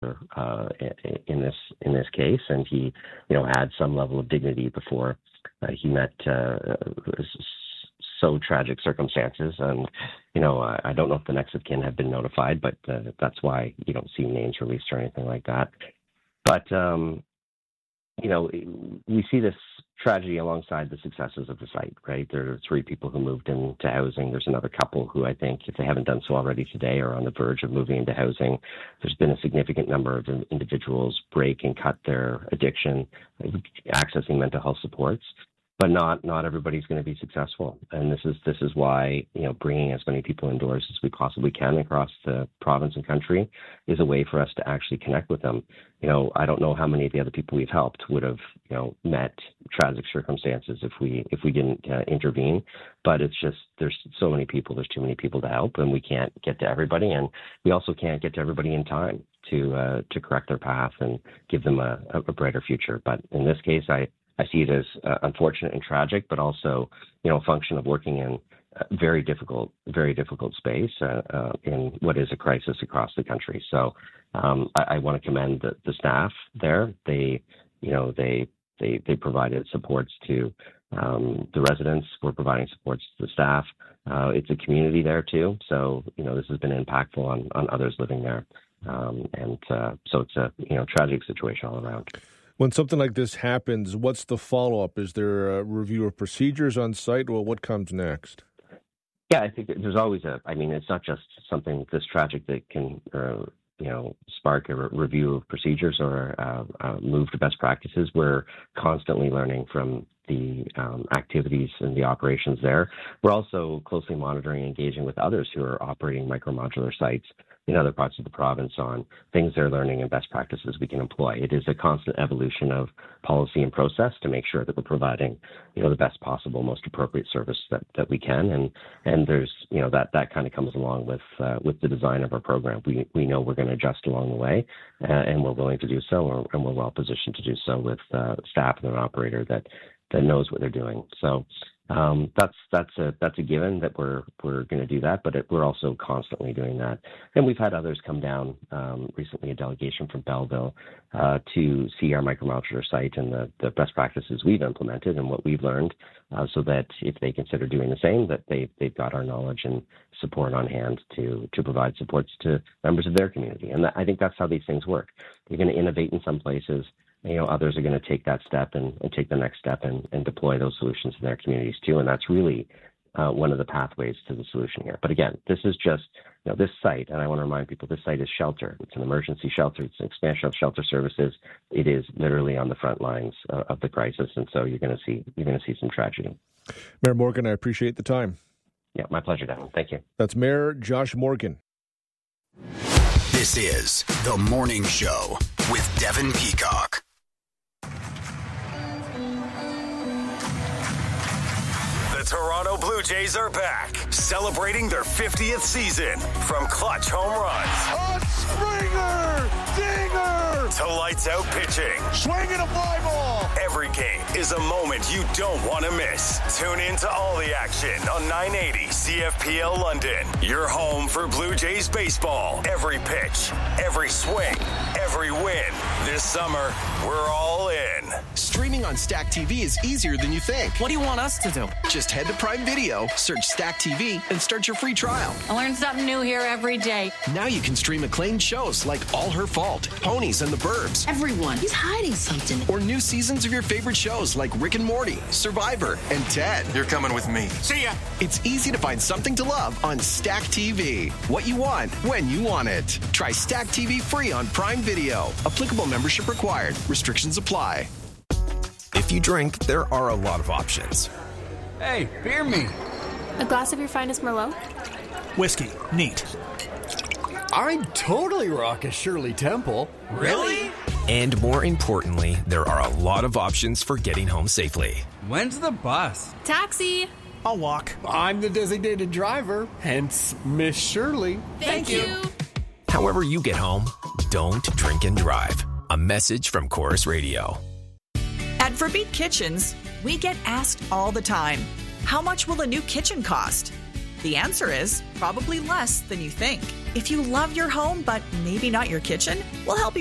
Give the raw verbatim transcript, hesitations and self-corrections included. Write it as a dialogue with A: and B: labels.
A: uh, in this in this case, and he, you know, had some level of dignity before uh, he met uh, so tragic circumstances. And you know, I, I don't know if the next of kin have been notified, but uh, that's why you don't see names released or anything like that. But um, you know, we see this tragedy alongside the successes of the site, right? There are three people who moved into housing. There's another couple who I think, if they haven't done so already today, are on the verge of moving into housing. There's been a significant number of individuals break and cut their addiction, accessing mental health supports. But not not everybody's going to be successful, and this is this is why you know bringing as many people indoors as we possibly can across the province and country is a way for us to actually connect with them. You know, I don't know how many of the other people we've helped would have you know met tragic circumstances if we if we didn't uh, intervene. But it's just there's so many people, there's too many people to help, and we can't get to everybody, and we also can't get to everybody in time to uh, to correct their path and give them a, a brighter future. But in this case, I. I see it as uh, unfortunate and tragic, but also, you know, a function of working in a very difficult, very difficult space uh, uh, in what is a crisis across the country. So um, I, I want to commend the, the staff there. They, you know, they they they provided supports to um, the residents. We're providing supports to the staff. Uh, it's a community there too. So you know, this has been impactful on on others living there, um, and uh, so it's a you know tragic situation all around.
B: When something like this happens, what's the follow-up? Is there a review of procedures on site? Well, what comes next?
A: Yeah, I think there's always a, I mean, it's not just something this tragic that can, uh, you know, spark a re- review of procedures or uh, uh, move to best practices. We're constantly learning from the um, activities and the operations there. We're also closely monitoring and engaging with others who are operating micromodular sites in other parts of the province on things they're learning and best practices we can employ. It is a constant evolution of policy and process to make sure that we're providing, you know, the best possible, most appropriate service that, that we can. And and there's, you know, that, that kind of comes along with uh, with the design of our program. We we know we're going to adjust along the way, uh, and we're willing to do so, and we're well positioned to do so with uh, staff and an operator that that knows what they're doing. So um, that's that's a that's a given that we're we're going to do that, but it, we're also constantly doing that. And we've had others come down um, recently, a delegation from Belleville uh, to see our micromodular site and the, the best practices we've implemented and what we've learned, uh, so that if they consider doing the same, that they they've got our knowledge and support on hand to to provide supports to members of their community. And I think that's how these things work. You're going to innovate in some places. You know, others are going to take that step and, and take the next step and, and deploy those solutions in their communities too. And that's really uh, one of the pathways to the solution here. But again, this is just, you know, this site, and I want to remind people, this site is shelter. It's an emergency shelter. It's an expansion of shelter services. It is literally on the front lines uh, of the crisis. And so you're going to see, you're going to see some tragedy.
B: Mayor Morgan, I appreciate the time.
A: Yeah, my pleasure, Devin. Thank you.
B: That's Mayor Josh Morgan.
C: This is The Morning Show with Devin Peacock. The Toronto Blue Jays are back, celebrating their fiftieth season. From clutch home runs,
D: a Springer, dinger,
C: to lights out pitching,
D: swinging a fly ball.
C: Every game is a moment you don't want to miss. Tune in to all the action on nine eighty C F P L London. Your home for Blue Jays baseball. Every pitch, every swing, every win. This summer, we're all in.
E: Streaming on Stack T V is easier than you think.
F: What do you want us to do?
E: Just head to Prime Video, search Stack T V, and start your free trial.
F: I learn something new here every day.
E: Now you can stream acclaimed shows like All Her Fault, Ponies and the Burbs.
G: Everyone, he's hiding something.
E: Or new seasons of your favorite shows like Rick and Morty, Survivor, and Ted.
C: You're coming with me.
E: See ya! It's easy to find something to love on Stack T V. What you want, when you want it. Try Stack T V free on Prime Video. Applicable membership required. Restrictions apply.
H: If you drink, there are a lot of options.
I: Hey, beer me.
J: A glass of your finest Merlot?
I: Whiskey. Neat.
K: I'd totally rock a Shirley Temple.
I: Really?
H: And more importantly, there are a lot of options for getting home safely.
I: When's the bus?
J: Taxi.
I: I'll walk.
K: I'm the designated driver, hence Miss Shirley.
J: Thank, Thank you. you.
H: However you get home, don't drink and drive. A message from Chorus Radio.
L: At Verbeet Kitchens, we get asked all the time, how much will a new kitchen cost? The answer is probably less than you think. If you love your home, but maybe not your kitchen, we'll help you